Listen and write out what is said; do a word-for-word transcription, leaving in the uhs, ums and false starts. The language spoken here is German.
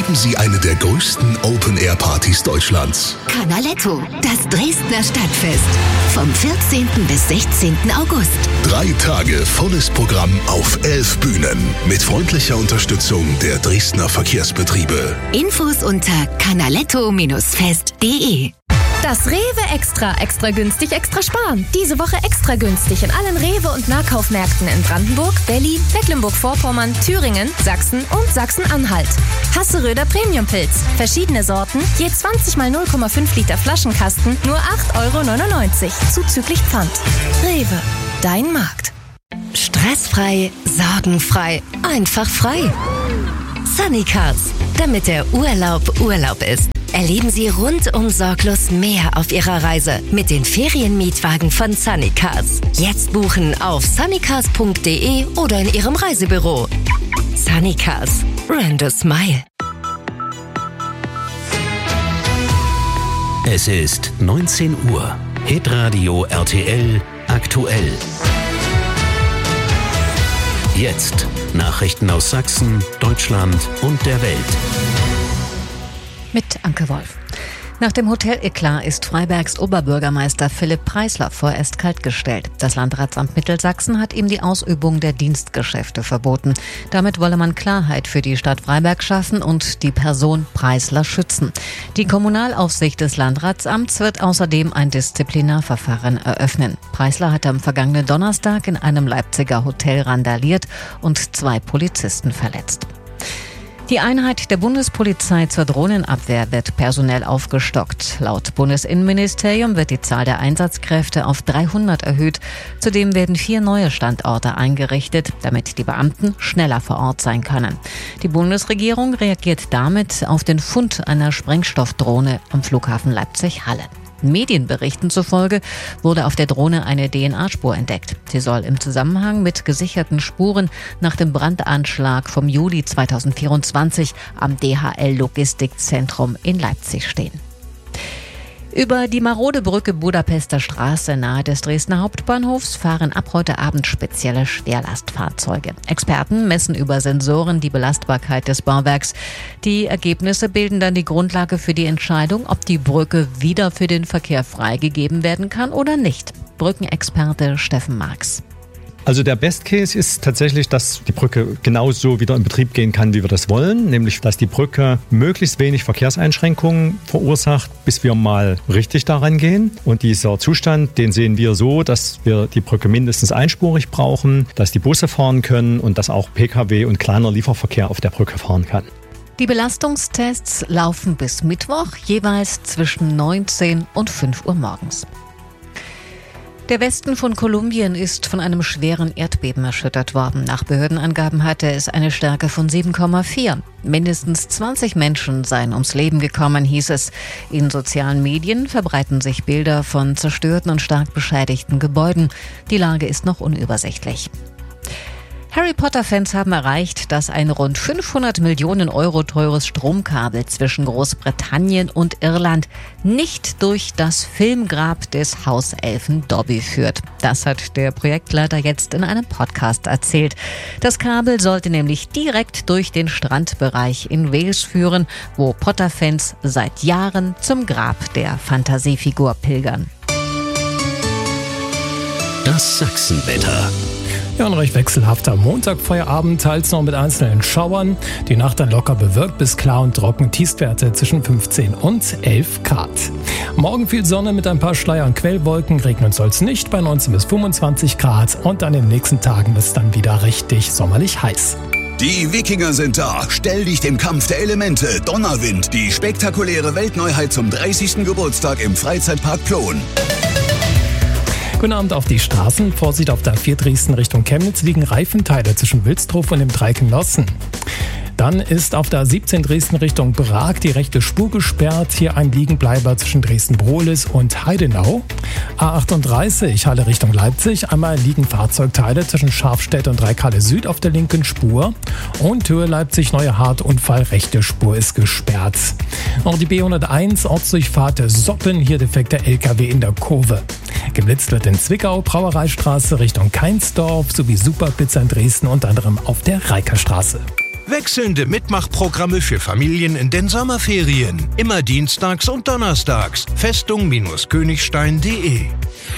erleben Sie eine der größten Open-Air-Partys Deutschlands. Canaletto, das Dresdner Stadtfest. Vom vierzehnten bis sechzehnten August. Drei Tage volles Programm auf elf Bühnen. Mit freundlicher Unterstützung der Dresdner Verkehrsbetriebe. Infos unter canaletto fest punkt de. Das Rewe Extra, extra günstig, extra sparen. Diese Woche extra günstig in allen Rewe- und Nahkaufmärkten in Brandenburg, Berlin, Mecklenburg-Vorpommern, Thüringen, Sachsen und Sachsen-Anhalt. Hasseröder Premiumpilz. Verschiedene Sorten, je zwanzig mal null Komma fünf Liter Flaschenkasten, nur acht Euro neunundneunzig, zuzüglich Pfand. Rewe, dein Markt. Stressfrei, sorgenfrei, einfach frei. Sunny Cars, damit der Urlaub Urlaub ist. Erleben Sie rundum sorglos mehr auf Ihrer Reise mit den Ferienmietwagen von Sunny Cars. Jetzt buchen auf sunnycars punkt de oder in Ihrem Reisebüro. Sunny Cars, rent a smile. Es ist neunzehn Uhr. Hitradio R T L aktuell. Jetzt Nachrichten aus Sachsen, Deutschland und der Welt. Mit Anke Wolf. Nach dem Hotel-Eklat ist Freibergs Oberbürgermeister Philipp Preisler vorerst kaltgestellt. Das Landratsamt Mittelsachsen hat ihm die Ausübung der Dienstgeschäfte verboten. Damit wolle man Klarheit für die Stadt Freiberg schaffen und die Person Preisler schützen. Die Kommunalaufsicht des Landratsamts wird außerdem ein Disziplinarverfahren eröffnen. Preisler hatte am vergangenen Donnerstag in einem Leipziger Hotel randaliert und zwei Polizisten verletzt. Die Einheit der Bundespolizei zur Drohnenabwehr wird personell aufgestockt. Laut Bundesinnenministerium wird die Zahl der Einsatzkräfte auf dreihundert erhöht. Zudem werden vier neue Standorte eingerichtet, damit die Beamten schneller vor Ort sein können. Die Bundesregierung reagiert damit auf den Fund einer Sprengstoffdrohne am Flughafen Leipzig-Halle. Medienberichten zufolge wurde auf der Drohne eine D N A-Spur entdeckt. Sie soll im Zusammenhang mit gesicherten Spuren nach dem Brandanschlag vom Juli zweitausendvierundzwanzig am D H L-Logistikzentrum in Leipzig stehen. Über die marode Brücke Budapester Straße nahe des Dresdner Hauptbahnhofs fahren ab heute Abend spezielle Schwerlastfahrzeuge. Experten messen über Sensoren die Belastbarkeit des Bauwerks. Die Ergebnisse bilden dann die Grundlage für die Entscheidung, ob die Brücke wieder für den Verkehr freigegeben werden kann oder nicht. Brückenexperte Steffen Marx. Also der Best Case ist tatsächlich, dass die Brücke genauso wieder in Betrieb gehen kann, wie wir das wollen. Nämlich, dass die Brücke möglichst wenig Verkehrseinschränkungen verursacht, bis wir mal richtig daran gehen. Und dieser Zustand, den sehen wir so, dass wir die Brücke mindestens einspurig brauchen, dass die Busse fahren können und dass auch Pkw und kleiner Lieferverkehr auf der Brücke fahren kann. Die Belastungstests laufen bis Mittwoch, jeweils zwischen neunzehn und fünf Uhr morgens. Der Westen von Kolumbien ist von einem schweren Erdbeben erschüttert worden. Nach Behördenangaben hatte es eine Stärke von sieben Komma vier. Mindestens zwanzig Menschen seien ums Leben gekommen, hieß es. In sozialen Medien verbreiten sich Bilder von zerstörten und stark beschädigten Gebäuden. Die Lage ist noch unübersichtlich. Harry Potter-Fans haben erreicht, dass ein rund fünfhundert Millionen Euro teures Stromkabel zwischen Großbritannien und Irland nicht durch das Filmgrab des Hauselfen Dobby führt. Das hat der Projektleiter jetzt in einem Podcast erzählt. Das Kabel sollte nämlich direkt durch den Strandbereich in Wales führen, wo Potter-Fans seit Jahren zum Grab der Fantasiefigur pilgern. Das Sachsenwetter. Ja, ein recht wechselhafter Montagfeierabend, teils noch mit einzelnen Schauern. Die Nacht dann locker bewölkt bis klar und trocken, Tiefstwerte zwischen fünfzehn und elf Grad. Morgen viel Sonne mit ein paar Schleier- und Quellwolken, regnen soll es nicht bei neunzehn bis fünfundzwanzig Grad und an den nächsten Tagen wird es dann wieder richtig sommerlich heiß. Die Wikinger sind da. Stell dich dem Kampf der Elemente. Donnerwind, die spektakuläre Weltneuheit zum dreißigsten Geburtstag im Freizeitpark Plon. Guten Abend auf die Straßen. Vorsicht auf der vier Dresden Richtung Chemnitz liegen Reifenteile zwischen Wilsdruf und dem Dreieck-Nossen. Dann ist auf der siebzehn Dresden Richtung Prag die rechte Spur gesperrt. Hier ein Liegenbleiber zwischen Dresden-Brohlis und Heidenau. A achtunddreißig Halle Richtung Leipzig. Einmal liegen Fahrzeugteile zwischen Scharfstedt und Dreieckhalle Süd auf der linken Spur. Und Höhe Leipzig-Neue Hart-Unfall, rechte Spur ist gesperrt. Noch die B hunderteins Ortsdurchfahrt Soppen, hier defekter L K W in der Kurve. Geblitzt wird in Zwickau, Brauereistraße Richtung Keinsdorf sowie Superpizza in Dresden, unter anderem auf der Reikerstraße. Wechselnde Mitmachprogramme für Familien in den Sommerferien. Immer dienstags und donnerstags. Festung-Königstein punkt de